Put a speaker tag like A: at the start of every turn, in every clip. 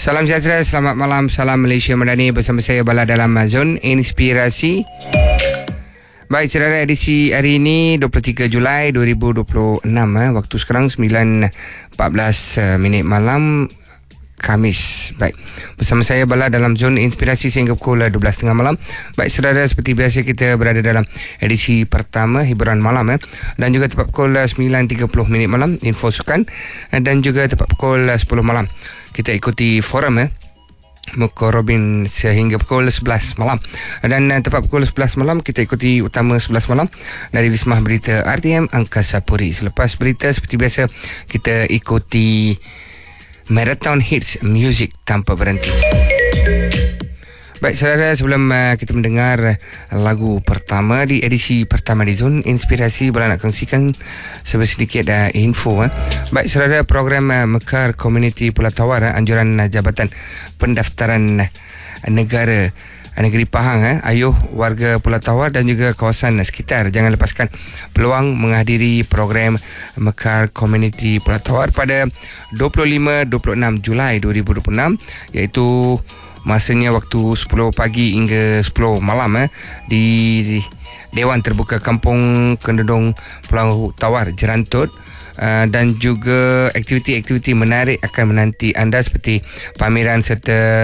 A: Salam sejahtera, selamat malam, salam Malaysia Madani. Bersama saya Bala dalam Zon Inspirasi. Baik, saudara, edisi hari ini 23 Julai 2026. Waktu sekarang 9.14 minit malam, Khamis. Baik, bersama saya Bala dalam Zon Inspirasi sehingga pukul 12.30 malam. Baik, saudara, seperti biasa kita berada dalam edisi pertama hiburan malam dan juga tepat pukul 9.30 minit malam info sukan, dan juga tepat pukul 10 malam kita ikuti forum Muka Robin sehingga pukul 11 malam. Dan tepat pukul 11 malam kita ikuti utama 11 malam dari Wisma Berita RTM Angkasa Puri. Selepas berita seperti biasa kita ikuti Marathon Hits Music tanpa berhenti. Baik, saudara, sebelum kita mendengar lagu pertama di edisi pertama di Zon Inspirasi, boleh nak kongsikan sedikit info. Baik, saudara, program Mekar Community Pulau Tawar, anjuran Jabatan Pendaftaran Negara Negeri Pahang, ayuh warga Pulau Tawar dan juga kawasan sekitar jangan lepaskan peluang menghadiri program Mekar Community Pulau Tawar pada 25-26 Julai 2026, iaitu masanya waktu 10 pagi hingga 10 malam di Dewan Terbuka Kampung Kendedong Pulau Tawar, Jerantut. Dan juga aktiviti-aktiviti menarik akan menanti anda seperti pameran serta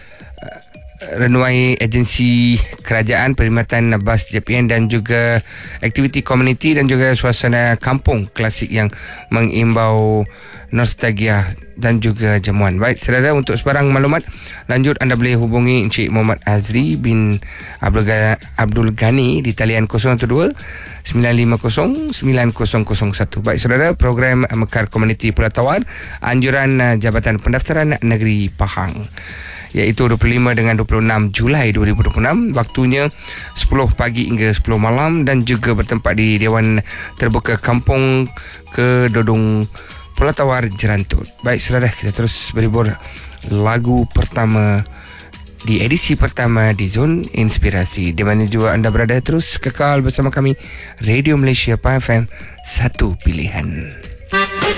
A: renuai agensi kerajaan, perkhidmatan bas JPN dan juga aktiviti komuniti dan juga suasana kampung klasik yang mengimbau nostalgia dan juga jamuan. Baik, saudara, untuk sebarang maklumat lanjut anda boleh hubungi Encik Muhammad Azri bin Abdul Ghani di talian 012 950 9001. Baik, saudara, program Mekar Community Pulau Tawar, anjuran Jabatan Pendaftaran Negeri Pahang, iaitu 25 dengan 26 Julai 2026, waktunya 10 pagi hingga 10 malam dan juga bertempat di Dewan Terbuka Kampung Kedodong Pulau Tawar, Jerantut. Baik, saudara, kita terus berhibur lagu pertama di edisi pertama di Zon Inspirasi. Di mana juga anda berada, terus kekal bersama kami, Radio Malaysia PAFM, satu pilihan.